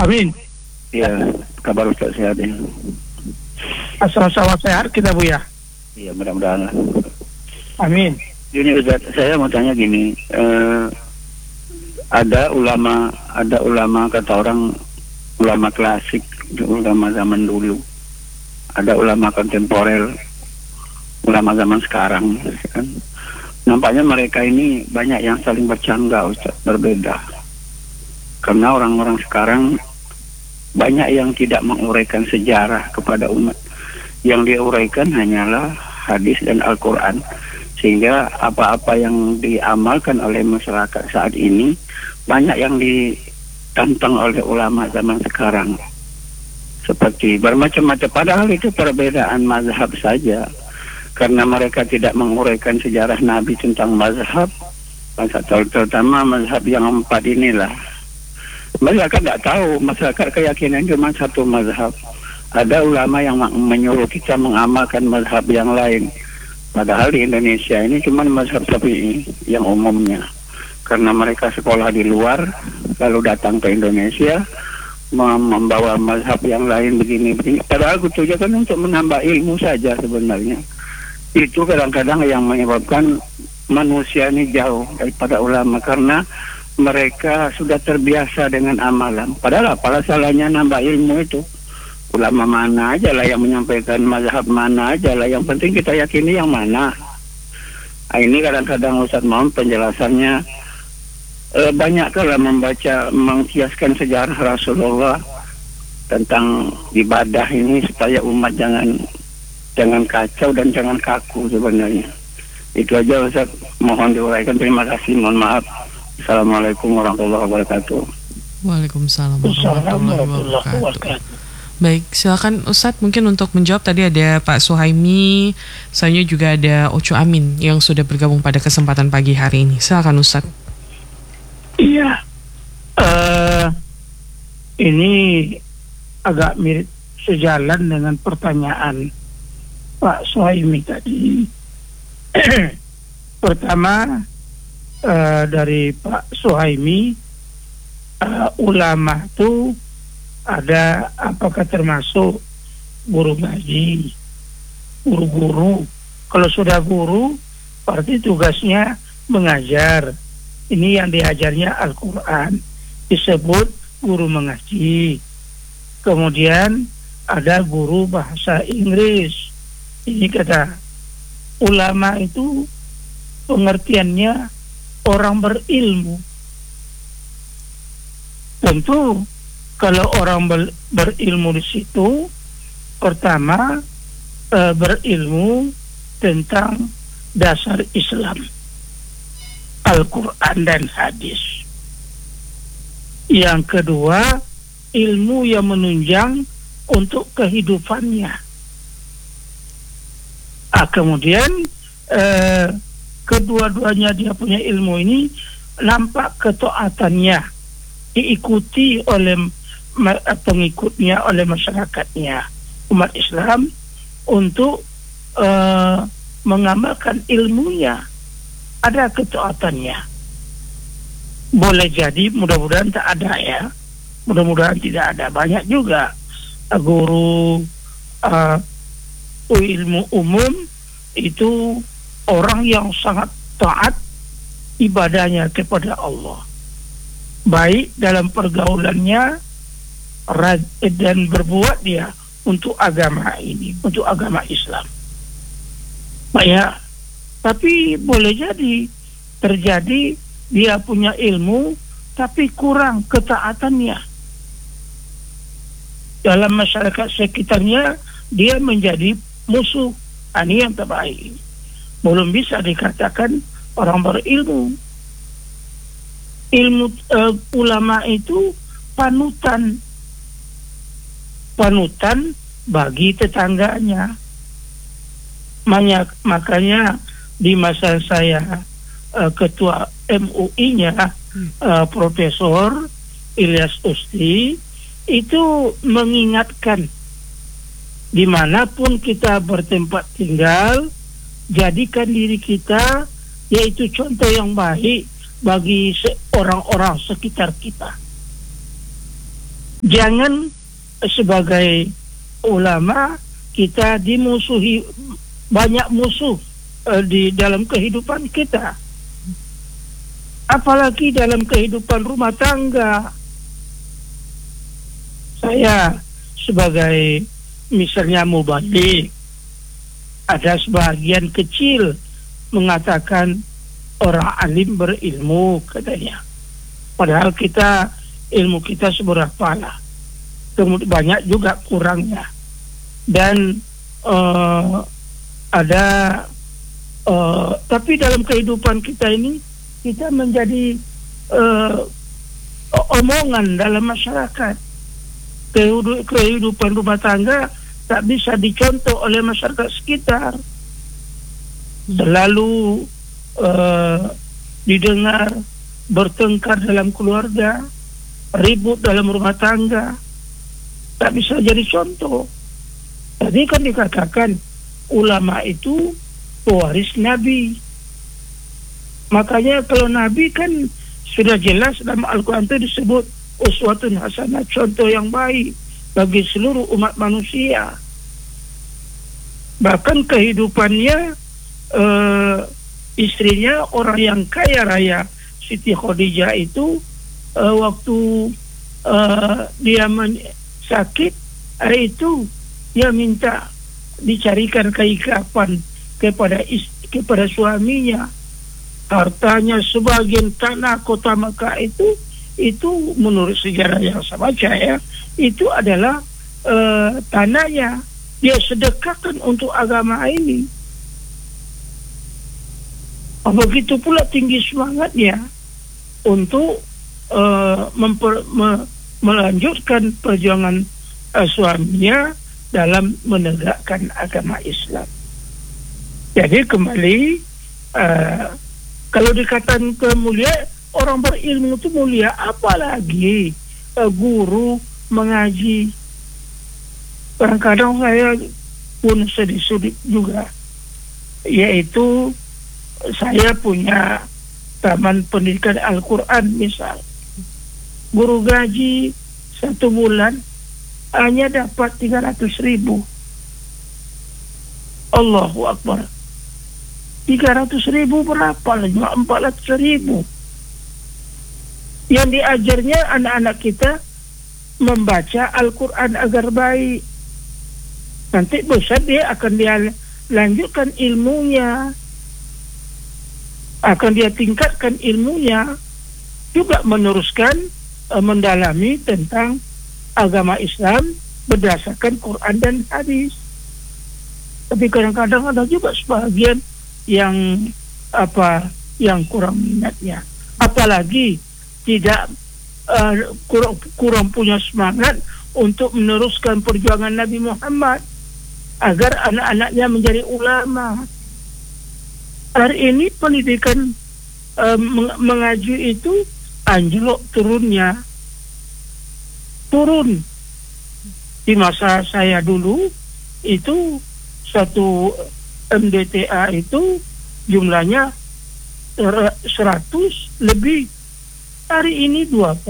Amin. Ya, kabar Ustaz sehat ya? Asal-asal sehat kita Bu ya. Iya, mudah-mudahan lah. Amin. Gini Ustaz, saya mau tanya gini, ada ulama kata orang, ulama klasik, ulama zaman dulu, ada ulama kontemporer, ulama zaman sekarang, kan? Nampaknya mereka ini banyak yang saling bercanda, Ustaz, berbeda. Karena orang-orang sekarang banyak yang tidak menguraikan sejarah kepada umat. Yang diuraikan hanyalah hadis dan Al-Quran. Sehingga apa-apa yang diamalkan oleh masyarakat saat ini banyak yang ditantang oleh ulama zaman sekarang. Seperti bermacam-macam, padahal itu perbedaan mazhab saja. Karena mereka tidak menguraikan sejarah Nabi tentang mazhab, terutama mazhab yang 4 inilah. Masyarakat tidak tahu, masyarakat keyakinan cuma satu mazhab. Ada ulama yang menyuruh kita mengamalkan mazhab yang lain. Padahal di Indonesia ini cuma mazhab Syafi'i yang umumnya. Karena mereka sekolah di luar, lalu datang ke Indonesia, membawa mazhab yang lain begini-begini. Padahal tujuan kan untuk menambah ilmu saja sebenarnya. Itu kadang-kadang yang menyebabkan manusia ini jauh daripada ulama. Karena mereka sudah terbiasa dengan amalan. Padahal apalah salahnya nambah ilmu itu. Ulama mana aja lah yang menyampaikan, mazhab mana aja lah, yang penting kita yakini yang mana. Nah, ini kadang-kadang Ustaz mohon penjelasannya, banyak kalau membaca, mengkiaskan sejarah Rasulullah tentang ibadah ini supaya umat jangan kacau dan jangan kaku sebenarnya. Itu aja Ustaz, mohon diuraikan. Terima kasih, mohon maaf. Assalamualaikum warahmatullahi wabarakatuh. Waalaikumsalam warahmatullahi wabarakatuh. Baik, silakan Ustadz mungkin untuk menjawab. Tadi ada Pak Suhaimi, selanjutnya juga ada Ocu Amin yang sudah bergabung pada kesempatan pagi hari ini. Silakan Ustadz. Iya, ini agak mirip sejalan dengan pertanyaan Pak Suhaimi tadi. Pertama, dari Pak Suhaimi, ulama itu ada, apakah termasuk guru ngaji, guru-guru? Kalau sudah guru, berarti tugasnya mengajar. Ini yang diajarnya Al-Quran, disebut guru mengaji. Kemudian ada guru bahasa Inggris. Ini kata ulama itu pengertiannya orang berilmu. Tentu kalau orang berilmu di situ, pertama berilmu tentang dasar Islam, Al-Quran dan hadis. Yang kedua, ilmu yang menunjang untuk kehidupannya. Kemudian kedua-duanya dia punya ilmu ini, nampak ketaatannya diikuti oleh pengikutnya, oleh masyarakatnya, umat Islam, untuk mengamalkan ilmunya. Ada ketaatannya. Boleh jadi, mudah-mudahan tak ada ya, mudah-mudahan tidak ada. Banyak juga guru ilmu umum itu orang yang sangat taat ibadahnya kepada Allah, baik dalam pergaulannya dan berbuat dia untuk agama ini, untuk agama Islam. Ya, tapi boleh jadi terjadi dia punya ilmu tapi kurang ketaatannya. Dalam masyarakat sekitarnya dia menjadi musuh. Ini yang terbaik. Belum bisa dikatakan orang berilmu. Ilmu ulama itu panutan bagi tetangganya. Makanya di masa saya ketua MUI-nya, Profesor Ilyas Usti itu mengingatkan, dimanapun kita bertempat tinggal, jadikan diri kita yaitu contoh yang baik bagi orang-orang sekitar kita. Jangan sebagai ulama kita dimusuhi, banyak musuh di dalam kehidupan kita, apalagi dalam kehidupan rumah tangga. Saya sebagai misalnya mubalik, ada sebagian kecil mengatakan orang alim berilmu katanya, padahal ilmu kita seberapa lah. Kemudian banyak juga kurangnya, dan tapi dalam kehidupan kita ini kita menjadi omongan dalam masyarakat. Kehidupan rumah tangga tak bisa dicontoh oleh masyarakat sekitar. Selalu didengar bertengkar dalam keluarga, ribut dalam rumah tangga, tak bisa jadi contoh. Tadi kan dikatakan ulama itu pewaris Nabi. Makanya kalau Nabi kan sudah jelas dalam Al-Quran itu disebut uswatun hasanah, contoh yang baik bagi seluruh umat manusia. Bahkan kehidupannya, istrinya orang yang kaya raya, Siti Khadijah itu waktu dia sakit, itu dia minta dicarikan keikapan kepada suaminya. Hartanya sebagian tanah kota Mekah itu menurut sejarah yang saya baca ya, itu adalah tanahnya, dia sedekahkan untuk agama ini. Begitu pula tinggi semangatnya untuk melanjutkan perjuangan suaminya dalam menegakkan agama Islam. Jadi kembali, kalau dikatakan kemuliaan, orang berilmu itu mulia, apalagi guru mengaji. Kadang-kadang saya pun sedih juga, yaitu saya punya taman pendidikan Al-Quran misal, guru gaji 1 bulan hanya dapat 300.000. Allahu Akbar. 300.000 berapa? 400.000. Yang diajarnya anak-anak kita membaca Al-Quran agar baik. Nanti besar dia akan dia lanjutkan ilmunya, akan dia tingkatkan ilmunya, juga meneruskan mendalami tentang agama Islam berdasarkan Quran dan hadis. Tapi kadang-kadang ada juga sebagian yang kurang minatnya, apalagi tidak kurang punya semangat untuk meneruskan perjuangan Nabi Muhammad agar anak-anaknya menjadi ulama. Hari ini pendidikan mengaji itu anjlok turun. Di masa saya dulu itu satu MDTA itu jumlahnya 100 lebih. Hari ini 20,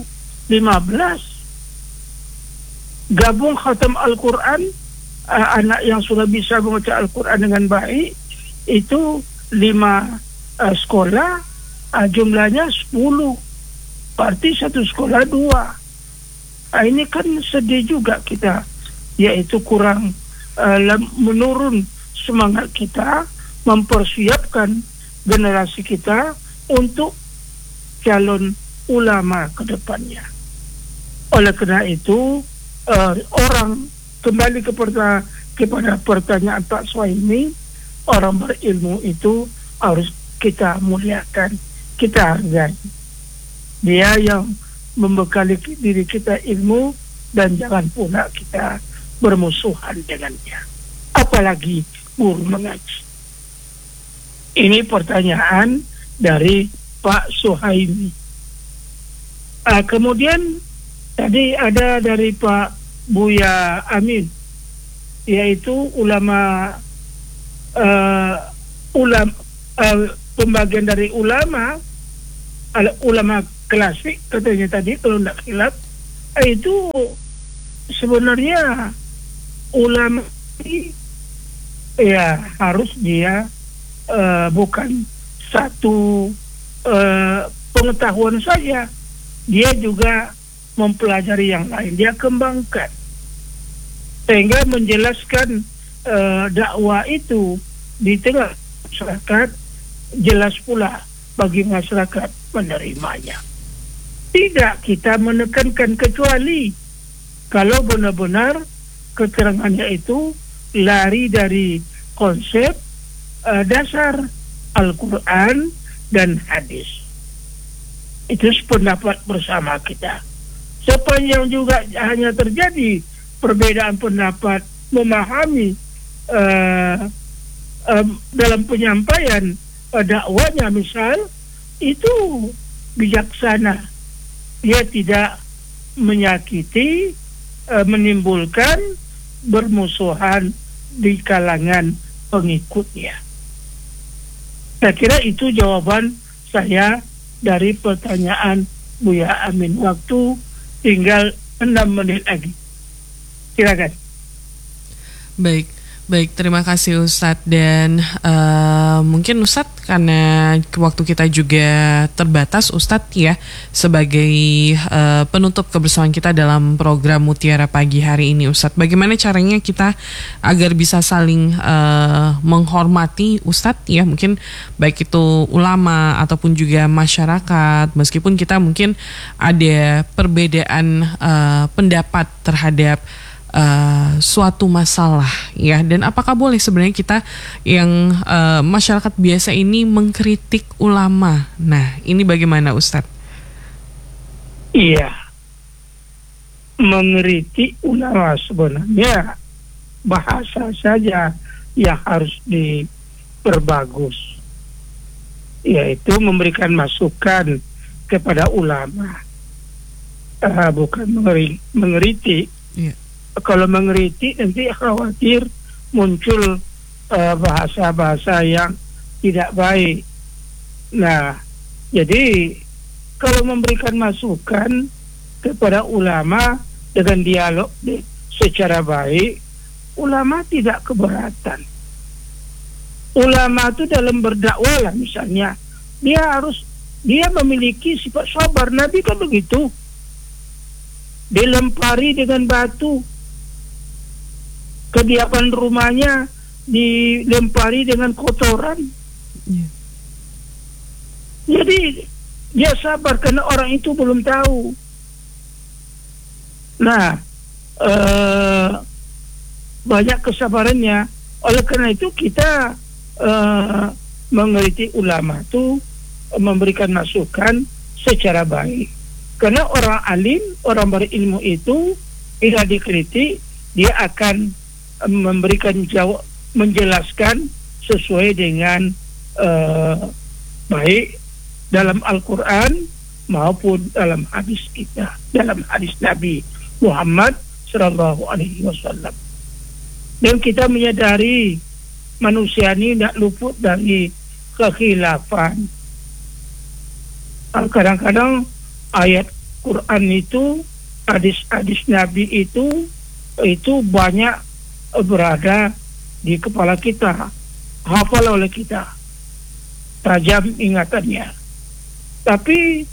15. Gabung khatam Al-Quran, anak yang sudah bisa membaca Al-Quran dengan baik itu 5 sekolah, jumlahnya 10. Berarti satu sekolah 2. Ini kan sedih juga kita, yaitu kurang menurun semangat kita mempersiapkan generasi kita untuk calon ulama ke depannya. Oleh karena itu, orang kembali kepada pertanyaan Pak Suhaimi, orang berilmu itu harus kita muliakan, kita hargai. Dia yang membekali diri kita ilmu, dan jangan pula kita bermusuhan dengannya, apalagi guru mengaji. Ini pertanyaan dari Pak Suhaimi. Kemudian tadi ada dari Pak Buya Amin, yaitu pembagian dari ulama klasik katanya tadi kalau tidak khilaf, itu sebenarnya ulama ini ya harus dia bukan satu pengetahuan saja, dia juga mempelajari yang lain, dia kembangkan sehingga menjelaskan dakwah itu di tengah masyarakat, jelas pula bagi masyarakat menerimanya. Tidak kita menekankan kecuali kalau benar-benar keterangannya itu lari dari konsep dasar Al-Quran dan hadis. Itu pendapat bersama kita. Sepanjang juga hanya terjadi perbedaan pendapat memahami dalam penyampaian dakwanya, misal, itu bijaksana. Dia tidak menyakiti, menimbulkan bermusuhan di kalangan pengikutnya. Saya kira itu jawaban saya dari pertanyaan Buya Amin. Waktu tinggal 6 menit lagi. Silakan. Baik, terima kasih Ustadz. Dan mungkin Ustadz, karena waktu kita juga terbatas Ustadz ya, sebagai penutup kebersamaan kita dalam program Mutiara Pagi hari ini Ustadz, bagaimana caranya kita agar bisa saling menghormati Ustadz ya, mungkin baik itu ulama ataupun juga masyarakat, meskipun kita mungkin ada perbedaan pendapat terhadap suatu masalah ya, dan apakah boleh sebenarnya kita yang masyarakat biasa ini mengkritik ulama? Nah, ini bagaimana Ustadz? Iya, mengkritik ulama sebenarnya bahasa saja yang harus diperbagus, yaitu memberikan masukan kepada ulama, bukan mengkritik. Yeah. Kalau mengkritik nanti khawatir muncul bahasa-bahasa yang tidak baik. Nah, jadi kalau memberikan masukan kepada ulama dengan dialog secara baik, ulama tidak keberatan. Ulama itu dalam berdakwah lah, misalnya, dia memiliki sifat sabar. Nabi kan begitu, dilempari dengan batu, kediaman rumahnya dilempari dengan kotoran. Jadi dia sabar karena orang itu belum tahu. Nah, banyak kesabarannya. Oleh karena itu kita mengkritik ulama itu memberikan masukan secara baik. Karena orang alim, orang berilmu itu tidak dikritik, dia akan memberikan jawab, menjelaskan sesuai dengan baik dalam Al-Quran maupun dalam hadis kita, dalam hadis Nabi Muhammad Sallallahu Alaihi Wasallam. Dan kita menyadari manusia ini tidak luput dari kekhilafan. Kadang-kadang ayat Quran itu, hadis-hadis Nabi itu banyak berada di kepala kita, hafal oleh kita, tajam ingatannya. Tapi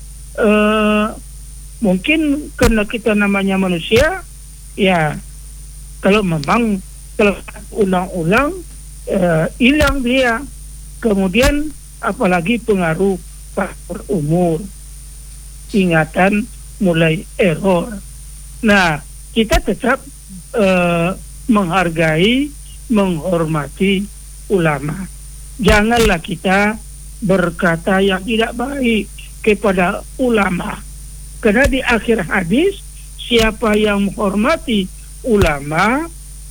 mungkin karena kita namanya manusia, ya kalau memang kalau ulang-ulang hilang dia, kemudian apalagi pengaruh faktor umur, ingatan mulai error. Nah, kita tetap menghargai, menghormati ulama. Janganlah kita berkata yang tidak baik kepada ulama. Karena di akhir hadis, siapa yang menghormati ulama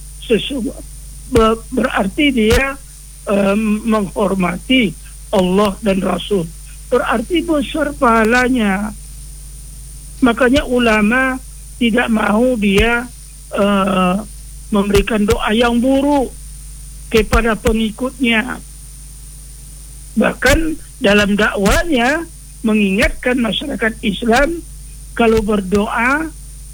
berarti dia menghormati Allah dan Rasul. Berarti besar pahalanya. Makanya ulama tidak mau dia memberikan doa yang buruk kepada pengikutnya. Bahkan dalam dakwanya mengingatkan masyarakat Islam kalau berdoa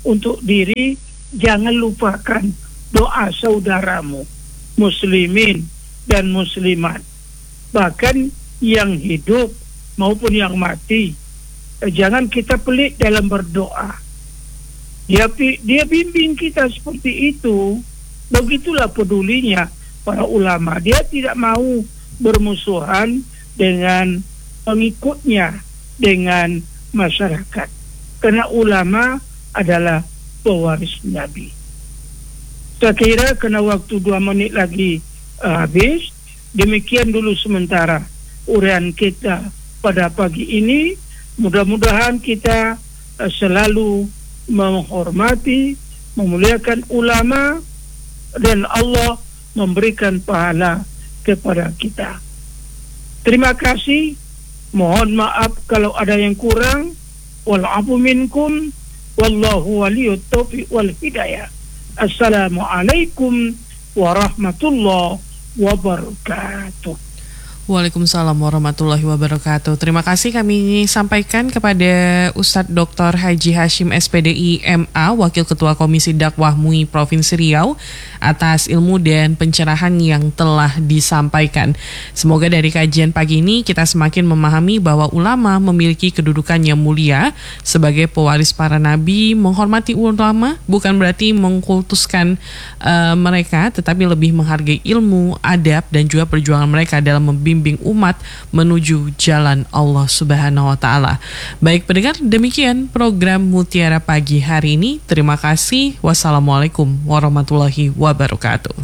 untuk diri, jangan lupakan doa saudaramu muslimin dan muslimat, bahkan yang hidup maupun yang mati. Jangan kita pelit dalam berdoa. Dia bimbing kita seperti itu. Begitulah pedulinya para ulama. Dia tidak mau bermusuhan dengan pengikutnya, dengan masyarakat, karena ulama adalah pewaris Nabi. Saya kira karena waktu 2 menit lagi habis, demikian dulu sementara uraian kita pada pagi ini. Mudah-mudahan kita selalu menghormati, memuliakan ulama, dan Allah memberikan pahala kepada kita. Terima kasih. Mohon maaf kalau ada yang kurang. Wal'afu minkum. Wallahu waliyut taufiq wal hidayah. Assalamualaikum warahmatullahi wabarakatuh. Waalaikumsalam warahmatullahi wabarakatuh. Terima kasih kami sampaikan kepada Ustadz Dr. Haji Hashim SPDI MA, Wakil Ketua Komisi Dakwah MUI Provinsi Riau, atas ilmu dan pencerahan yang telah disampaikan. Semoga dari kajian pagi ini kita semakin memahami bahwa ulama memiliki kedudukan yang mulia sebagai pewaris para nabi. Menghormati ulama bukan berarti mengkultuskan mereka, tetapi lebih menghargai ilmu, adab, dan juga perjuangan mereka dalam membimbing umat menuju jalan Allah Subhanahu wa Ta'ala. Baik pendengar, demikian program Mutiara Pagi hari ini. Terima kasih. Wassalamualaikum warahmatullahi wabarakatuh.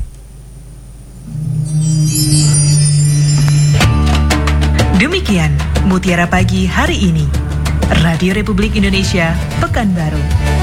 Demikian Mutiara Pagi hari ini. Radio Republik Indonesia, Pekanbaru.